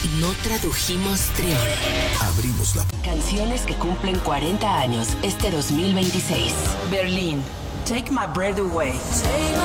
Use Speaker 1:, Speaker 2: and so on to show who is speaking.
Speaker 1: No tradujimos Trión.
Speaker 2: Abrimos la...
Speaker 1: Canciones que cumplen 40 años este 2026. Berlín. Take My Breath Away.